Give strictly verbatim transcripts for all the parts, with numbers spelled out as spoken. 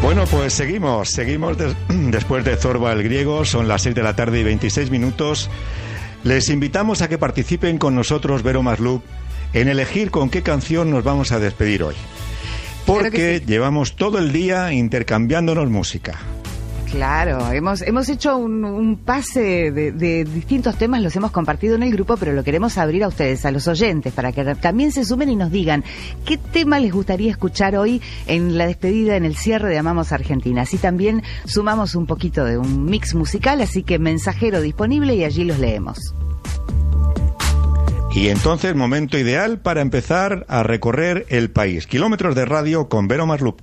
Bueno, pues seguimos, seguimos des- después de Zorba el Griego, son las seis de la tarde y veintiséis minutos. Les invitamos a que participen con nosotros, Vero Maslup, en elegir con qué canción nos vamos a despedir hoy. Porque Claro sí. llevamos todo el día intercambiándonos música. Claro, hemos hemos hecho un, un pase de, de distintos temas, los hemos compartido en el grupo, pero lo queremos abrir a ustedes, a los oyentes, para que también se sumen y nos digan qué tema les gustaría escuchar hoy en la despedida, en el cierre de Amamos Argentina. Así también sumamos un poquito de un mix musical, así que mensajero disponible y allí los leemos. Y entonces, momento ideal para empezar a recorrer el país. Kilómetros de radio con Vero Maslup.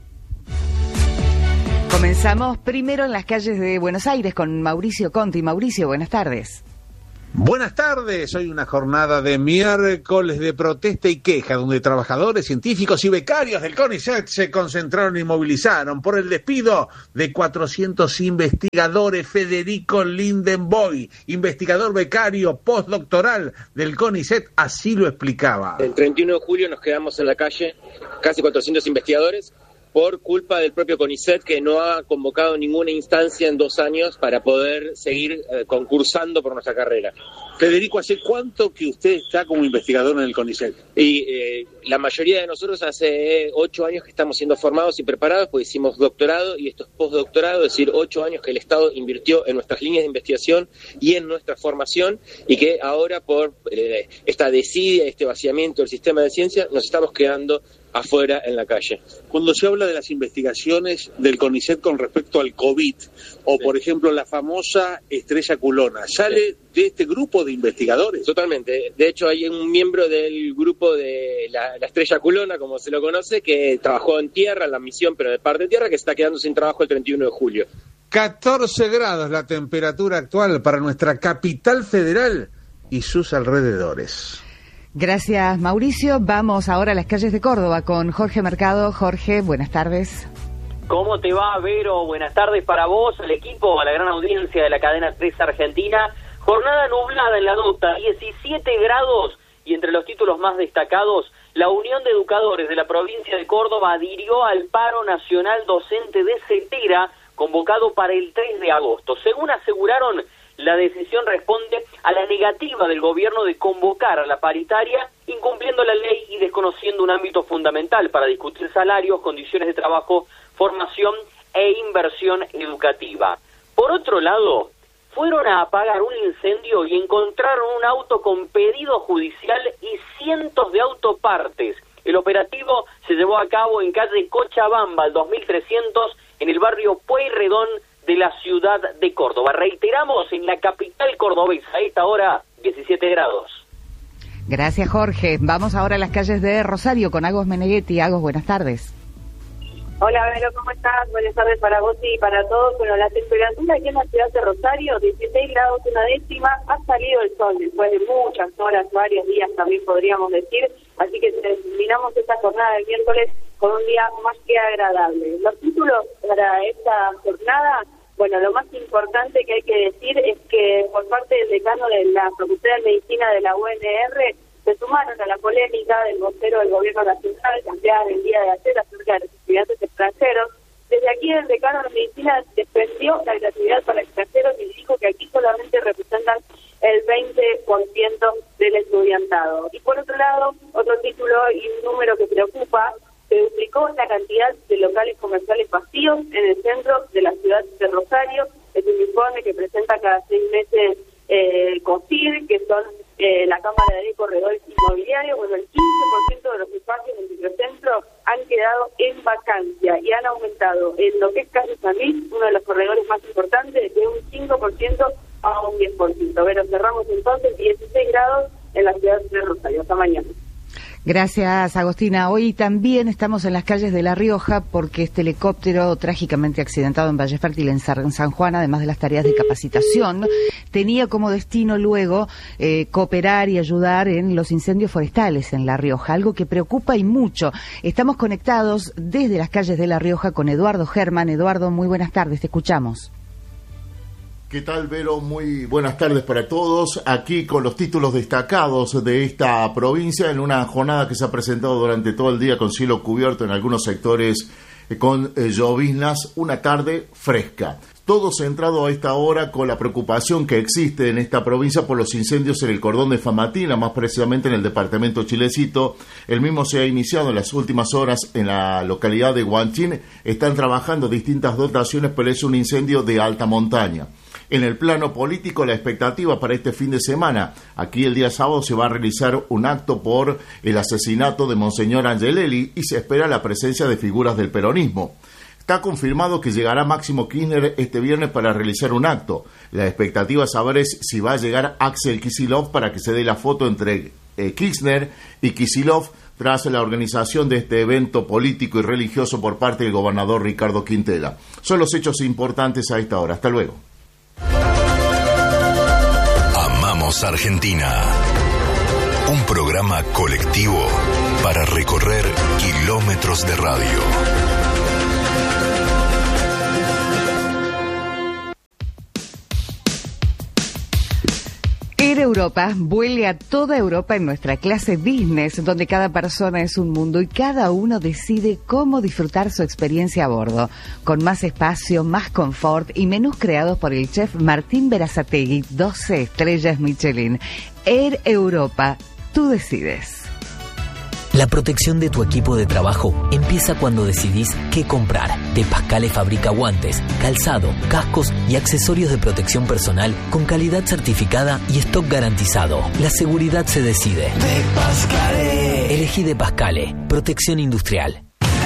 Comenzamos primero en las calles de Buenos Aires con Mauricio Conti. Mauricio, buenas tardes. Buenas tardes, hoy una jornada de miércoles de protesta y queja, donde trabajadores, científicos y becarios del CONICET se concentraron y movilizaron por el despido de cuatrocientos investigadores. Federico Lindenboy, investigador becario postdoctoral del CONICET, así lo explicaba. El treinta y uno de julio nos quedamos en la calle, casi cuatrocientos investigadores, por culpa del propio CONICET, que no ha convocado ninguna instancia en dos años para poder seguir eh, concursando por nuestra carrera. Federico, ¿hace cuánto que usted está como investigador en el CONICET? Y eh, la mayoría de nosotros hace ocho años que estamos siendo formados y preparados, pues hicimos doctorado y esto es postdoctorado, es decir, ocho años que el Estado invirtió en nuestras líneas de investigación y en nuestra formación, y que ahora por eh, esta desidia, este vaciamiento del sistema de ciencia, nos estamos quedando afuera en la calle. Cuando se habla de las investigaciones del CONICET con respecto al COVID, o Sí. por ejemplo la famosa estrella culona, ¿sale Sí. de este grupo de investigadores? Totalmente. De hecho, hay un miembro del grupo de la, la estrella culona, como se lo conoce, que trabajó en tierra, en la misión, pero de parte de tierra, que se está quedando sin trabajo el treinta y uno de julio. catorce grados la temperatura actual para nuestra capital federal y sus alrededores. Gracias, Mauricio. Vamos ahora a las calles de Córdoba con Jorge Mercado. Jorge, buenas tardes. ¿Cómo te va, Vero? Buenas tardes para vos, al equipo, a la gran audiencia de la cadena tres Argentina. Jornada nublada en la Dota, diecisiete grados, y entre los títulos más destacados, la Unión de Educadores de la provincia de Córdoba adhirió al paro nacional docente de CETERA, convocado para el tres de agosto. Según aseguraron, la decisión responde a la negativa del gobierno de convocar a la paritaria, incumpliendo la ley y desconociendo un ámbito fundamental para discutir salarios, condiciones de trabajo, formación e inversión educativa. Por otro lado, fueron a apagar un incendio y encontraron un auto con pedido judicial y cientos de autopartes. El operativo se llevó a cabo en calle Cochabamba, al dos mil trescientos, en el barrio Pueyrredón de la ciudad de Córdoba. Reiteramos, en la capital cordobesa, a esta hora, diecisiete grados. Gracias, Jorge. Vamos ahora a las calles de Rosario con Agos Meneghetti. Agos, buenas tardes. Hola, Vero, ¿cómo estás? Buenas tardes para vos y para todos. Bueno, la temperatura aquí en la ciudad de Rosario, dieciséis grados una décima, ha salido el sol después de muchas horas, varios días también podríamos decir, así que terminamos esta jornada del miércoles con un día más que agradable. Los títulos para esta jornada, bueno, lo más importante que hay que decir es que por parte del decano de la Facultad de Medicina de la U N R, se sumaron a la polémica del vocero del gobierno nacional, cambiar el día de ayer acerca de los estudiantes extranjeros. Desde aquí el decano de Medicina defendió la gratuidad para extranjeros y dijo que aquí solamente representan el veinte por ciento del estudiantado. Y por otro lado, otro título y un número que preocupa, se duplicó la cantidad de locales comerciales vacíos en el centro de la ciudad de Rosario. Es un informe que presenta cada seis meses eh, COSID, que son eh, la Cámara de Corredores Inmobiliarios. Bueno, el quince por ciento de los espacios del microcentro han quedado en vacancia y han aumentado en lo que es Calle San Luis, uno de los corredores más importantes, de un cinco por ciento a un diez por ciento. Pero cerramos entonces dieciséis grados en la ciudad de Rosario. Hasta mañana. Gracias, Agostina. Hoy también estamos en las calles de La Rioja porque este helicóptero trágicamente accidentado en Valle Fértil, en San Juan, además de las tareas de capacitación, tenía como destino luego eh, cooperar y ayudar en los incendios forestales en La Rioja, algo que preocupa y mucho. Estamos conectados desde las calles de La Rioja con Eduardo Germán. Eduardo, muy buenas tardes, te escuchamos. ¿Qué tal, Vero? Muy buenas tardes para todos. Aquí con los títulos destacados de esta provincia en una jornada que se ha presentado durante todo el día con cielo cubierto en algunos sectores con eh, lloviznas, una tarde fresca. Todo centrado a esta hora con la preocupación que existe en esta provincia por los incendios en el cordón de Famatina, más precisamente en el departamento Chilecito. El mismo se ha iniciado en las últimas horas en la localidad de Huanchín. Están trabajando distintas dotaciones, pero es un incendio de alta montaña. En el plano político, la expectativa para este fin de semana. Aquí el día sábado se va a realizar un acto por el asesinato de Monseñor Angelelli y se espera la presencia de figuras del peronismo. Está confirmado que llegará Máximo Kirchner este viernes para realizar un acto. La expectativa es saber es si va a llegar Axel Kicillof para que se dé la foto entre eh, Kirchner y Kicillof tras la organización de este evento político y religioso por parte del gobernador Ricardo Quintela. Son los hechos importantes a esta hora. Hasta luego. Amamos Argentina. Un programa colectivo para recorrer kilómetros de radio. Air Europa vuele a toda Europa en nuestra clase business, donde cada persona es un mundo y cada uno decide cómo disfrutar su experiencia a bordo, con más espacio, más confort y menús creados por el chef Martín Berazategui, doce estrellas Michelin. Air Europa, tú decides. La protección de tu equipo de trabajo empieza cuando decidís qué comprar. De Pascale fabrica guantes, calzado, cascos y accesorios de protección personal con calidad certificada y stock garantizado. La seguridad se decide. De Pascale. Elegí De Pascale. Protección industrial.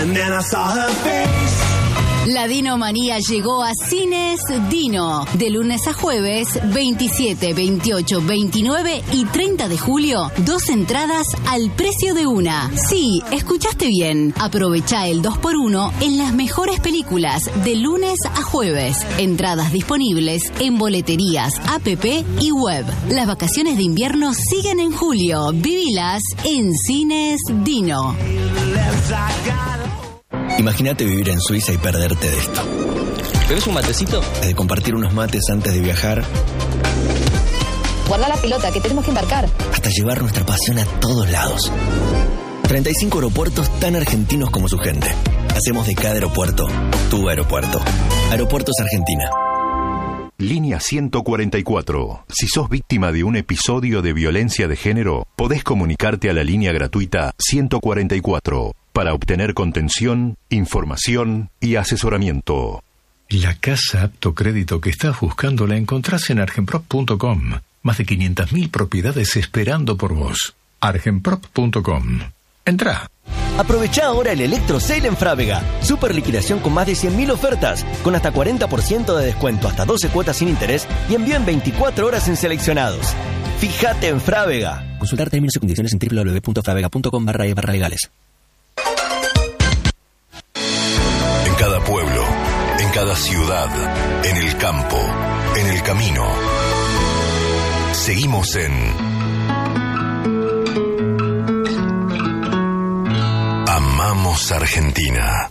La Dinomanía llegó a Cines Dino. De lunes a jueves, veintisiete, veintiocho, veintinueve y treinta de julio, dos entradas al precio de una. Sí, escuchaste bien. Aprovecha el dos por uno en las mejores películas de lunes a jueves. Entradas disponibles en boleterías, app y web. Las vacaciones de invierno siguen en julio. Vivilas en Cines Dino. Imagínate vivir en Suiza y perderte de esto. ¿Bebes un matecito? De compartir unos mates antes de viajar. Guarda la pelota, que tenemos que embarcar. Hasta llevar nuestra pasión a todos lados. treinta y cinco aeropuertos tan argentinos como su gente. Hacemos de cada aeropuerto tu aeropuerto. Aeropuertos Argentina. Línea ciento cuarenta y cuatro. Si sos víctima de un episodio de violencia de género, podés comunicarte a la línea gratuita ciento cuarenta y cuatro para obtener contención, información y asesoramiento. La casa apto crédito que estás buscando la encontrás en argenprop punto com. Más de quinientas mil propiedades esperando por vos. argenprop punto com. Entrá. Aprovechá ahora el Electro Sale en Frávega. Super liquidación con más de cien mil ofertas, con hasta cuarenta por ciento de descuento, hasta doce cuotas sin interés y envío en veinticuatro horas en seleccionados. Fíjate en Frávega. Consultar términos y condiciones en doble u doble u doble u punto fravega punto com barra e barra legales. En cada pueblo, en cada ciudad, en el campo, en el camino. Seguimos en Amamos Argentina.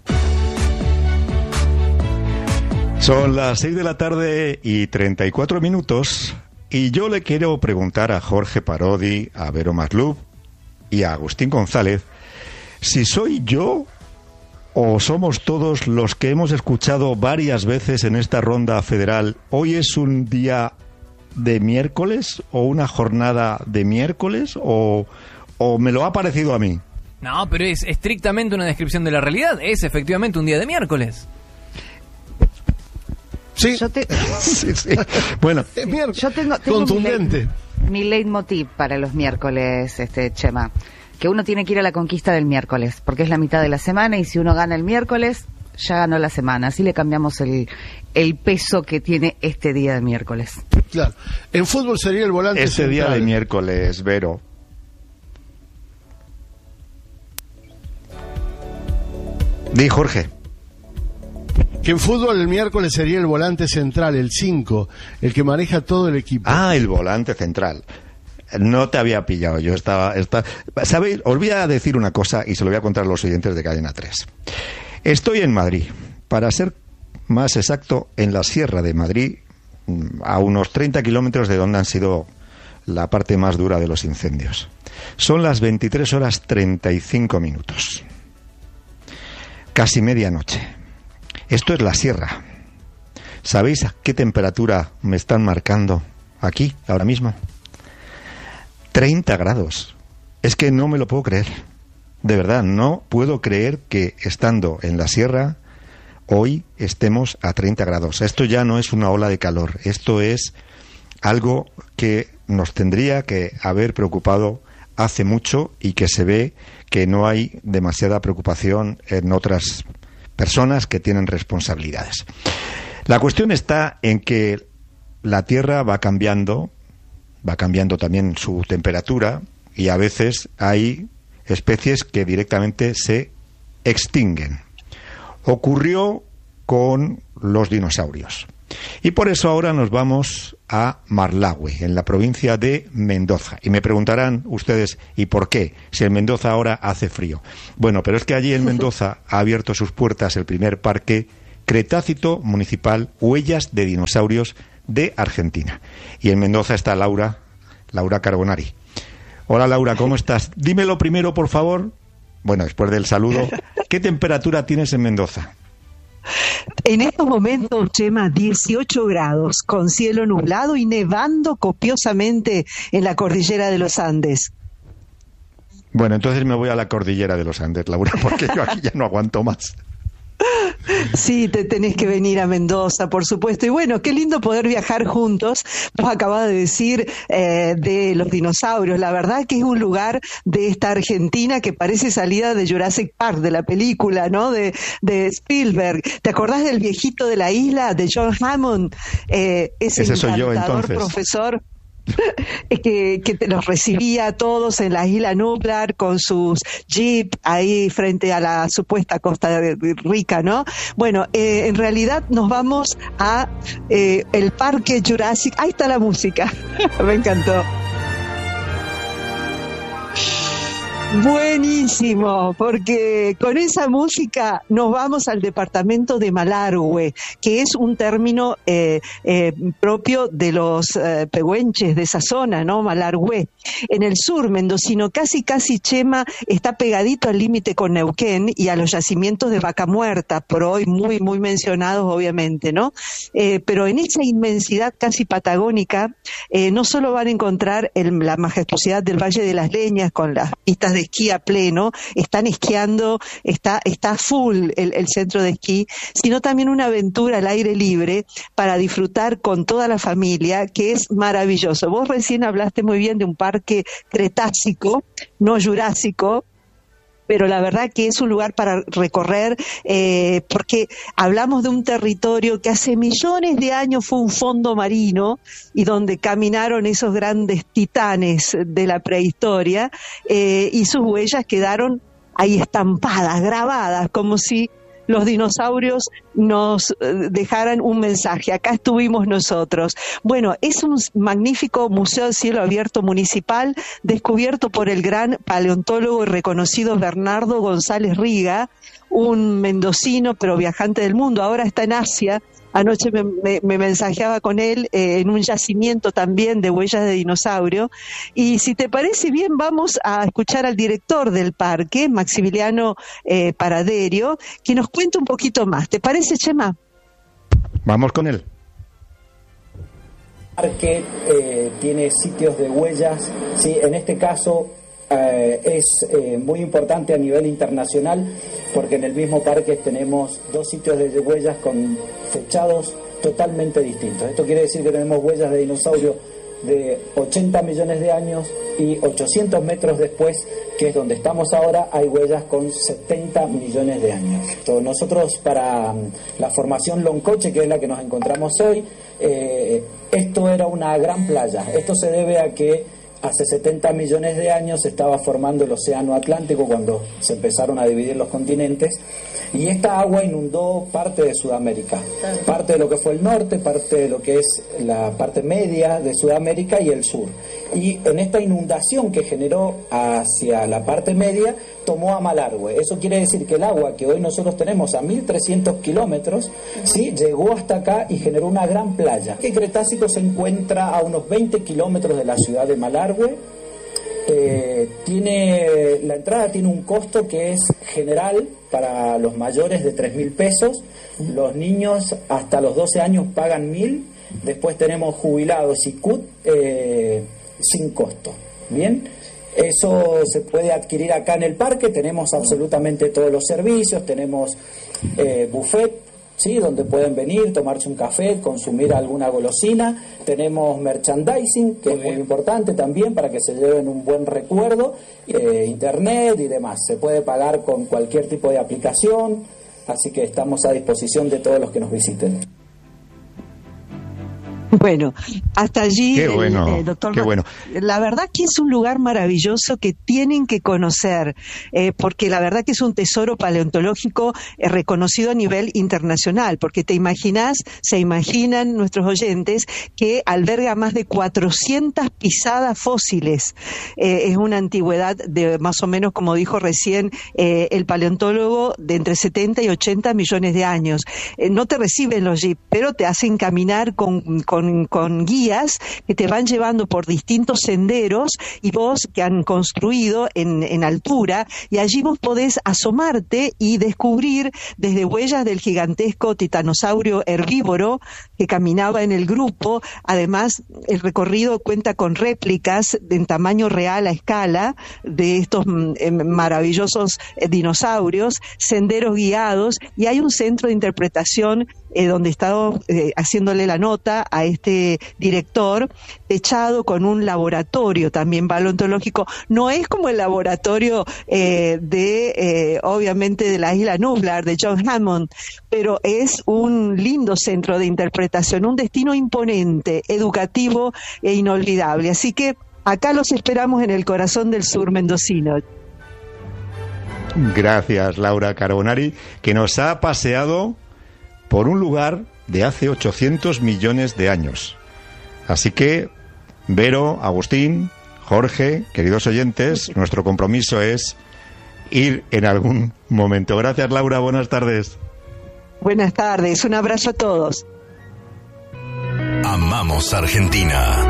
Son las seis de la tarde y treinta y cuatro minutos y yo le quiero preguntar a Jorge Parodi, a Vero Maslub y a Agustín González si soy yo o somos todos los que hemos escuchado varias veces en esta ronda federal: hoy es un día de miércoles o una jornada de miércoles, o, o me lo ha parecido a mí. No, pero es estrictamente una descripción de la realidad. Es efectivamente un día de miércoles. Sí. Yo te... sí, sí. Bueno, yo tengo, tengo contundente. Mi, leit, mi leitmotiv para los miércoles, este Chema, que uno tiene que ir a la conquista del miércoles, porque es la mitad de la semana y si uno gana el miércoles, ya ganó la semana. Así le cambiamos el, el peso que tiene este día de miércoles. Claro. En fútbol sería el volante Ese central. día de miércoles, Vero. Di, Jorge. Que en fútbol el miércoles sería el volante central, el cinco, el que maneja todo el equipo. Ah, el volante central. No te había pillado, yo estaba... estaba... ¿Sabéis? Os voy a decir una cosa y se lo voy a contar a los oyentes de Cadena tres. Estoy en Madrid, para ser más exacto, en la Sierra de Madrid, a unos treinta kilómetros de donde han sido la parte más dura de los incendios. Son las veintitrés horas treinta y cinco minutos. Casi medianoche. Esto es la sierra. ¿Sabéis a qué temperatura me están marcando aquí, ahora mismo? treinta grados. Es que no me lo puedo creer. De verdad, no puedo creer que estando en la sierra hoy estemos a treinta grados. Esto ya no es una ola de calor. Esto es algo que nos tendría que haber preocupado hace mucho y que se ve que no hay demasiada preocupación en otras personas que tienen responsabilidades. La cuestión está en que la Tierra va cambiando, va cambiando también su temperatura y a veces hay especies que directamente se extinguen. Ocurrió con los dinosaurios. Y por eso ahora nos vamos a Marlague, en la provincia de Mendoza. Y me preguntarán ustedes, ¿y por qué? Si en Mendoza ahora hace frío. Bueno, pero es que allí en Mendoza ha abierto sus puertas el primer parque Cretácito Municipal Huellas de Dinosaurios de Argentina. Y en Mendoza está Laura, Laura Carbonari. Hola Laura, ¿cómo estás? Dímelo primero, por favor. Bueno, después del saludo, ¿qué temperatura tienes en Mendoza? En estos momentos, Chema, dieciocho grados, con cielo nublado y nevando copiosamente en la cordillera de los Andes. Bueno, entonces me voy a la cordillera de los Andes, Laura, porque yo aquí ya no aguanto más. Sí, te tenés que venir a Mendoza, por supuesto. Y bueno, qué lindo poder viajar juntos. Nos acabas de decir eh, de los dinosaurios. La verdad que es un lugar de esta Argentina que parece salida de Jurassic Park, de la película, ¿no? De, de Spielberg. ¿Te acordás del viejito de la isla, de John Hammond? Eh, ese ese soy yo, encantador entonces. Profesor. Que, que te los recibía a todos en la isla Nublar con sus jeep ahí frente a la supuesta Costa Rica, ¿no? Bueno, eh, en realidad nos vamos a eh, el Parque Jurásico. Ahí está la música. Me encantó. Buenísimo, porque con esa música nos vamos al departamento de Malargüe, que es un término eh, eh, propio de los eh, pehuenches de esa zona, ¿no? Malargüe. En el sur mendocino, casi casi Chema, está pegadito al límite con Neuquén y a los yacimientos de Vaca Muerta, por hoy muy, muy mencionados obviamente, ¿no? Eh, pero en esa inmensidad casi patagónica, eh, no solo van a encontrar el, la majestuosidad del Valle de las Leñas con las pistas de esquí a pleno, están esquiando, está, está full el, el centro de esquí, sino también una aventura al aire libre para disfrutar con toda la familia, que es maravilloso. Vos recién hablaste muy bien de un parque cretácico, no jurásico, pero la verdad que es un lugar para recorrer, eh, porque hablamos de un territorio que hace millones de años fue un fondo marino y donde caminaron esos grandes titanes de la prehistoria, eh, y sus huellas quedaron ahí estampadas, grabadas, como si los dinosaurios nos dejaran un mensaje. Acá estuvimos nosotros. Bueno, es un magnífico museo de cielo abierto municipal descubierto por el gran paleontólogo y reconocido Bernardo González Riga, un mendocino pero viajante del mundo. Ahora está en Asia. Anoche me, me, me mensajeaba con él eh, en un yacimiento también de huellas de dinosaurio. Y si te parece bien, vamos a escuchar al director del parque, Maximiliano eh, Paraderio, que nos cuenta un poquito más. ¿Te parece, Chema? Vamos con él. El parque eh, tiene sitios de huellas, ¿sí? En este caso eh, es eh, muy importante a nivel internacional, porque en el mismo parque tenemos dos sitios de huellas con fechados totalmente distintos. Esto quiere decir que tenemos huellas de dinosaurio de ochenta millones de años y ochocientos metros después, que es donde estamos ahora, hay huellas con setenta millones de años. Entonces, nosotros para la formación Loncoche, que es la que nos encontramos hoy, eh, esto era una gran playa. Esto se debe a que hace setenta millones de años se estaba formando el océano Atlántico cuando se empezaron a dividir los continentes, y esta agua inundó parte de Sudamérica, parte de lo que fue el norte, parte de lo que es la parte media de Sudamérica y el sur. Y en esta inundación que generó hacia la parte media, tomó a Malargüe. Eso quiere decir que el agua que hoy nosotros tenemos a mil trescientos kilómetros, ¿sí?, llegó hasta acá y generó una gran playa. El Cretácico se encuentra a unos veinte kilómetros de la ciudad de Malargüe, Eh, tiene, la entrada tiene un costo que es general para los mayores de tres mil pesos, los niños hasta los doce años pagan mil, después tenemos jubilados y C U T eh, sin costo. Bien, eso se puede adquirir acá en el parque, tenemos absolutamente todos los servicios, tenemos eh, buffet, ¿sí?, donde pueden venir, tomarse un café, consumir alguna golosina. Tenemos merchandising, que es muy importante también para que se lleven un buen recuerdo, eh, internet y demás. Se puede pagar con cualquier tipo de aplicación, así que estamos a disposición de todos los que nos visiten. Bueno, hasta allí, qué bueno, el, eh, doctor. Qué bueno. La verdad que es un lugar maravilloso que tienen que conocer, eh, porque la verdad que es un tesoro paleontológico eh, reconocido a nivel internacional, porque te imaginas, se imaginan nuestros oyentes que alberga más de cuatrocientas pisadas fósiles. Eh, es una antigüedad de más o menos, como dijo recién eh, el paleontólogo, de entre setenta y ochenta millones de años. Eh, no te reciben los jeeps, pero te hacen caminar con, con Con, con guías que te van llevando por distintos senderos y vos que han construido en, en altura, y allí vos podés asomarte y descubrir desde huellas del gigantesco titanosaurio herbívoro que caminaba en el grupo. Además, el recorrido cuenta con réplicas en tamaño real a escala de estos eh, maravillosos eh, dinosaurios, senderos guiados, y hay un centro de interpretación Eh, donde he estado eh, haciéndole la nota a este director, techado con un laboratorio también paleontológico. No es como el laboratorio eh, de, eh, obviamente, de la isla Nublar, de John Hammond, pero es un lindo centro de interpretación, un destino imponente, educativo e inolvidable. Así que acá los esperamos en el corazón del sur mendocino. Gracias, Laura Carbonari, que nos ha paseado por un lugar de hace ochocientos millones de años. Así que, Vero, Agustín, Jorge, queridos oyentes, nuestro compromiso es ir en algún momento. Gracias, Laura, buenas tardes. Buenas tardes, un abrazo a todos. Amamos Argentina.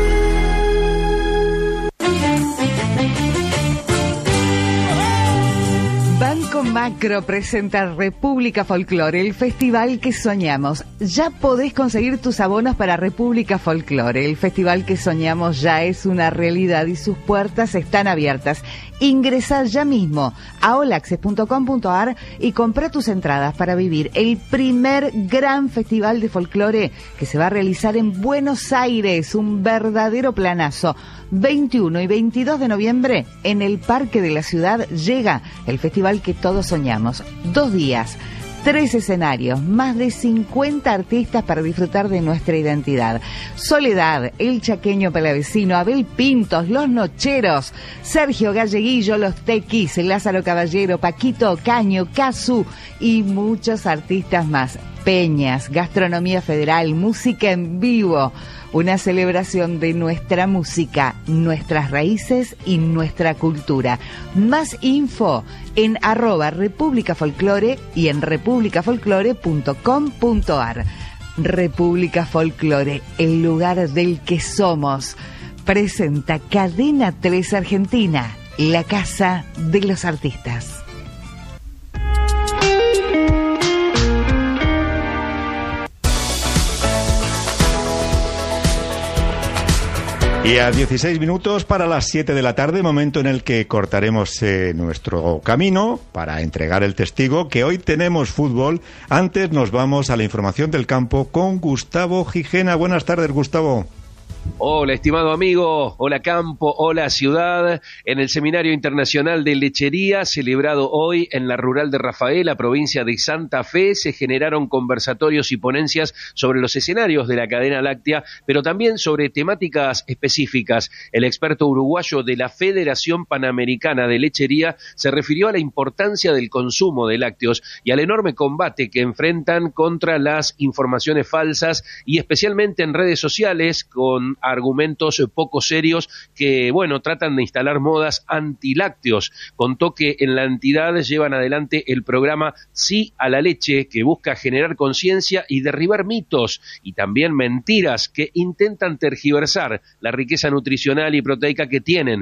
Banco Macro presenta República Folklore, el festival que soñamos. Ya podés conseguir tus abonos para República Folklore. El festival que soñamos ya es una realidad y sus puertas están abiertas. Ingresá ya mismo a all access punto com punto a r y comprá tus entradas para vivir el primer gran festival de folclore que se va a realizar en Buenos Aires, un verdadero planazo. veintiuno y veintidós de noviembre en el Parque de la Ciudad llega el festival que todos soñamos. Dos días, tres escenarios, más de cincuenta artistas para disfrutar de nuestra identidad. Soledad, El Chaqueño Palavecino, Abel Pintos, Los Nocheros, Sergio Galleguillo, Los Tequis, Lázaro Caballero, Paquito Ocaño, Casu y muchos artistas más. Peñas, gastronomía federal, música en vivo, una celebración de nuestra música, nuestras raíces y nuestra cultura. Más info en arroba República Folklore y en república folklore punto com punto a r. República Folklore, el lugar del que somos. Presenta Cadena tres Argentina, la casa de los artistas. Y a dieciséis minutos para las siete de la tarde, momento en el que cortaremos eh, nuestro camino para entregar el testigo, que hoy tenemos fútbol. Antes nos vamos a la información del campo con Gustavo Gijena. Buenas tardes, Gustavo. Hola, estimado amigo, hola campo, hola ciudad. En el Seminario Internacional de Lechería, celebrado hoy en la Rural de Rafaela, provincia de Santa Fe, se generaron conversatorios y ponencias sobre los escenarios de la cadena láctea, pero también sobre temáticas específicas. El experto uruguayo de la Federación Panamericana de Lechería se refirió a la importancia del consumo de lácteos y al enorme combate que enfrentan contra las informaciones falsas y especialmente en redes sociales con argumentos poco serios que, bueno, tratan de instalar modas antilácteos. Contó que en la entidad llevan adelante el programa Sí a la Leche, que busca generar conciencia y derribar mitos y también mentiras que intentan tergiversar la riqueza nutricional y proteica que tienen